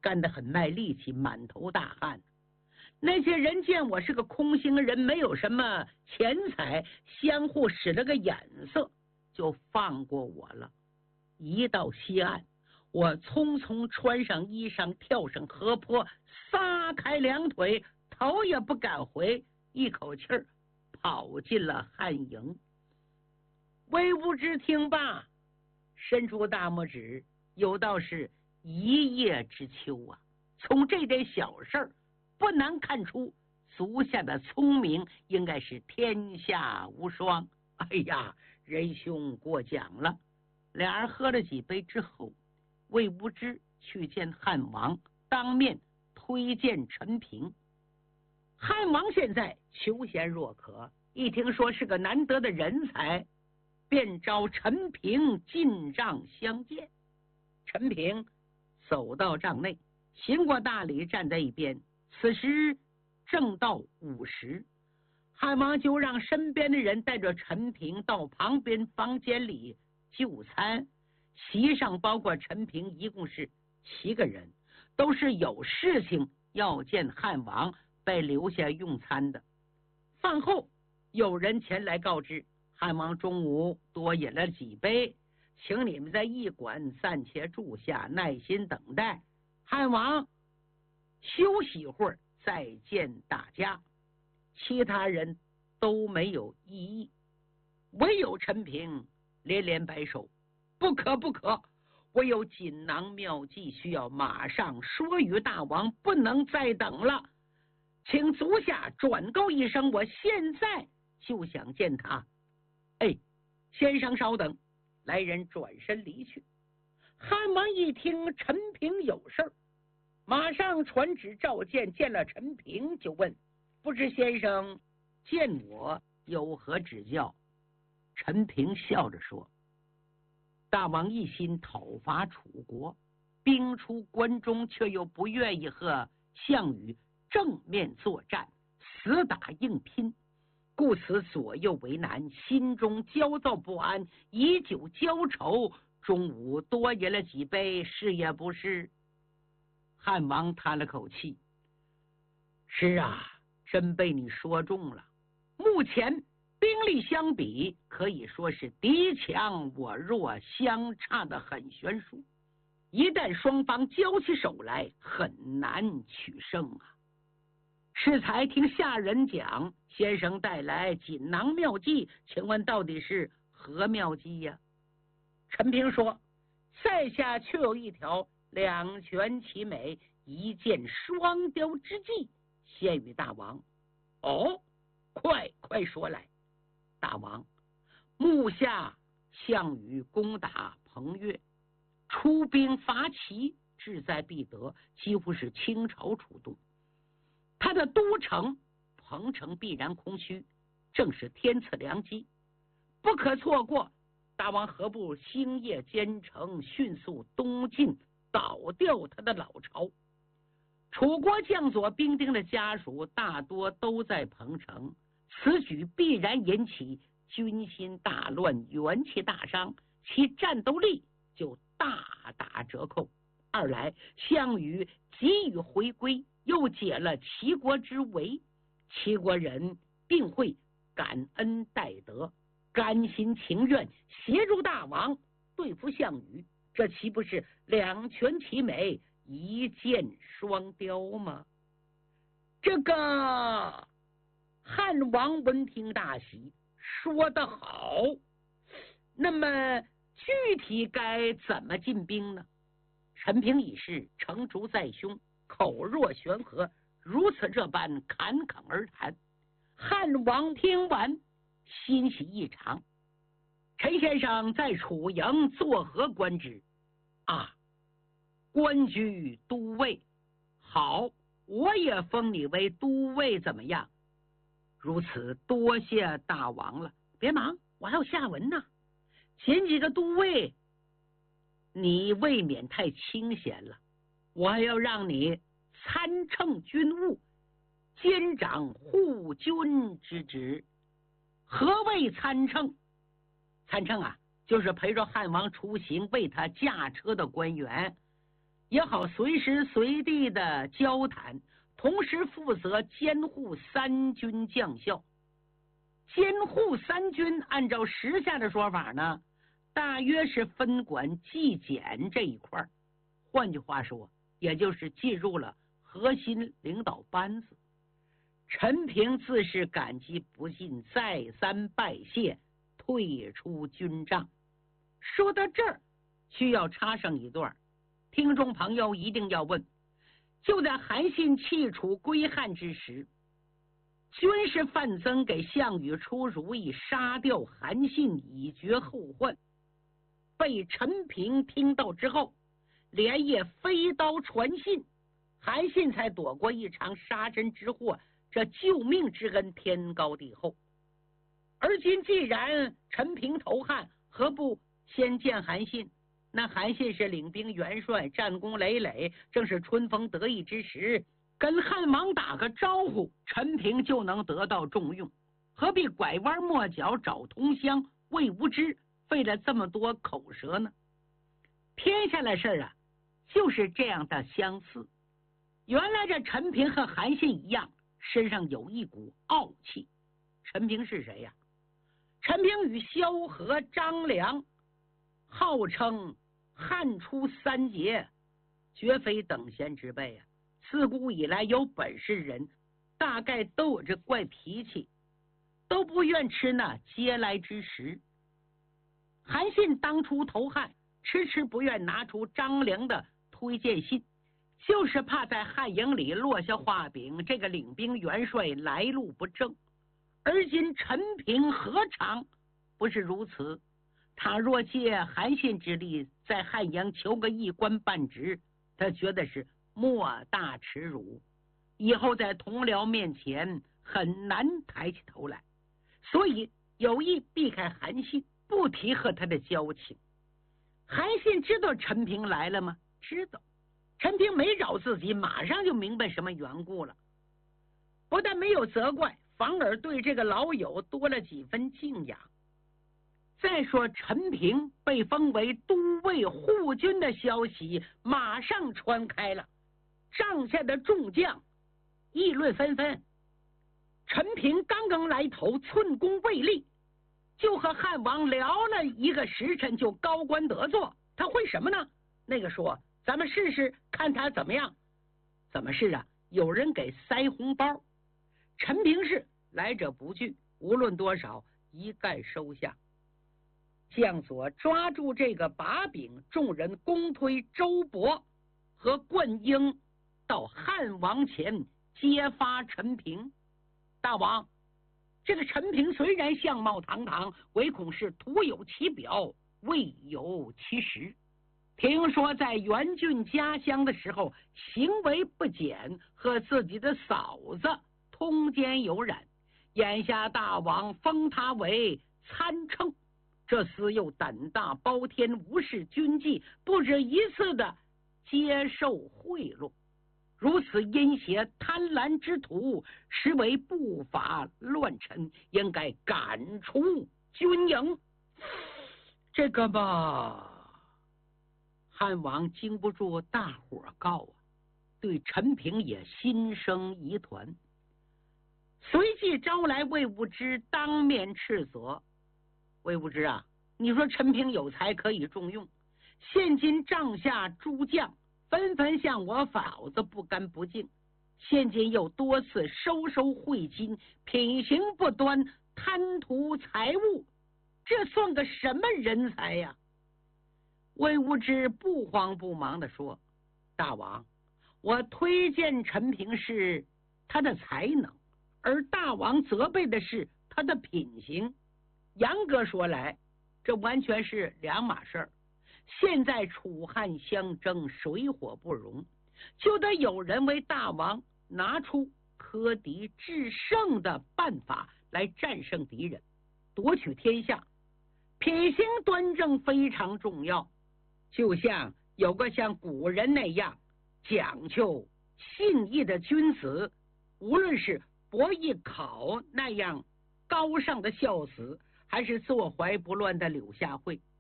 干得很卖力气，满头大汗。那些人见我是个空心人，没有什么钱财，相互使了个眼色，就放过我了。一到西岸，我匆匆穿上衣裳，跳上河坡，撒开两腿，头也不敢回，一口气儿跑进了汉营。魏无知听罢，伸出大拇指，有道是一叶知秋啊。从这点小事儿，不难看出足下的聪明应该是天下无双。哎呀，仁兄过奖了。俩人喝了几杯之后，魏无知去见汉王，当面推荐陈平。汉王现在求贤若渴，一听说是个难得的人才，便召陈平进帐相见。陈平走到帐内，行过大礼，站在一边。此时正到午时，汉王就让身边的人带着陈平到旁边房间里就餐。席上包括陈平一共是7个人，都是有事情要见汉王，被留下用餐的。饭后有人前来告知，汉王中午多饮了几杯，请你们在驿馆暂且住下，耐心等待。汉王休息一会儿再见大家。其他人都没有异议，唯有陈平连连摆手，不可不可，我有锦囊妙计需要马上说与大王，不能再等了，请足下转告一声，我现在就想见他。哎，先生稍等。来人转身离去。汉王一听陈平有事儿，马上传旨召见。见了陈平，就问：不知先生见我有何指教？陈平笑着说：大王一心讨伐楚国，兵出关中，却又不愿意和项羽正面作战，死打硬拼，故此左右为难，心中焦躁不安，以酒浇愁，中午多饮了几杯，是也不是？汉王叹了口气：是啊，真被你说中了。目前兵力相比，可以说是敌强我弱，相差得很悬殊。一旦双方交起手来，很难取胜啊。适才听下人讲，先生带来锦囊妙计，请问到底是何妙计呀？陈平说：在下却有一条两全其美，一箭双雕之计，献与大王。哦，快说来。大王，目下项羽攻打彭越，出兵伐齐，志在必得，几乎是倾巢出动。他的都城彭城必然空虚，正是天赐良机，不可错过。大王何不星夜兼程，迅速东进，倒掉他的老巢？楚国将佐兵丁的家属大多都在彭城，此举必然引起军心大乱，元气大伤，其战斗力就大打折扣。二来，项羽急于回归，又解了齐国之围，齐国人定会感恩戴德，甘心情愿协助大王对付项羽，这岂不是两全其美，一箭双雕吗？这个汉王闻听大喜，说得好。那么具体该怎么进兵呢？陈平已是成竹在胸，口若悬河，如此这般侃侃而谈。汉王听完欣喜异常。陈先生在楚营作何官职？啊，官居都尉。好，我也封你为都尉，怎么样？如此多谢大王了。别忙，我还有下文呢。前几个都尉你未免太清闲了，我还要让你参乘军务，兼掌护军之职。何谓参乘？参乘啊，就是陪着汉王出行，为他驾车的官员。 也好随时随地的交谈，同时负责监护三军将校。监护三军按照时下的说法呢，大约是分管纪检这一块，换句话说，也就是进入了核心领导班子。陈平自是感激不尽，再三拜谢，退出军帐。说到这儿，需要插上一段，听众朋友一定要问：就在韩信弃楚归汉之时，军师范增给项羽出主意杀掉韩信以绝后患，被陈平听到之后，连夜飞刀传信，韩信才躲过一场杀身之祸，这救命之恩天高地厚。而今既然陈平投汉，何不先见韩信？那韩信是领兵元帅，战功累累，正是春风得意之时，跟汉王打个招呼，陈平就能得到重用，何必拐弯抹角找同乡魏无知，费了这么多口舌呢？天下的事啊，就是这样的相似。原来这陈平和韩信一样，身上有一股傲气。陈平是谁呀？陈平与萧何、张良号称汉初三杰，绝非等闲之辈啊！自古以来有本事人，大概都有这怪脾气，都不愿吃那嗟来之食。韩信当初投汉，迟迟不愿拿出张良的推荐信，就是怕在汉营里落下话柄，这个领兵元帅来路不正。而今陈平何尝不是如此？他若借韩信之力在汉阳求个一官半职，他觉得是莫大耻辱，以后在同僚面前很难抬起头来，所以有意避开韩信，不提和他的交情。韩信知道陈平来了吗？知道。陈平没找自己，马上就明白什么缘故了，不但没有责怪，反而对这个老友多了几分敬仰。再说陈平被封为都尉护军的消息马上传开了，帐下的众将议论纷纷。陈平刚刚来头，寸功未立，就和汉王聊了一个时辰，就高官得坐。他会什么呢？那个说咱们试试看他怎么样。怎么试啊？有人给塞红包，陈平是来者不拒，无论多少一概收下。将所抓住这个把柄，众人公推周勃和灌婴到汉王前揭发陈平。大王，这个陈平虽然相貌堂堂，唯恐是徒有其表，未有其实。听说在元俊家乡的时候行为不检，和自己的嫂子通奸有染，眼下大王封他为参称，这厮又胆大包天，无视军纪，不止一次的接受贿赂，如此阴邪贪婪之徒，实为不法乱臣，应该赶出军营。这个吧，汉王经不住大伙告啊，对陈平也心生疑团，随即招来魏无知当面斥责。魏无知啊，你说陈平有才可以重用，现今帐下诸将纷纷向我嫂子不干不净，现今又多次收贿金，品行不端，贪图财物，这算个什么人才呀？魏无知不慌不忙地说：大王，我推荐陈平是他的才能，而大王责备的是他的品行。严格说来，这完全是两码事儿。现在楚汉相争，水火不容，就得有人为大王拿出克敌制胜的办法来战胜敌人，夺取天下。品行端正非常重要，就像有个像古人那样讲究信义的君子，无论是伯邑考那样高尚的孝子，还是坐怀不乱的柳下惠，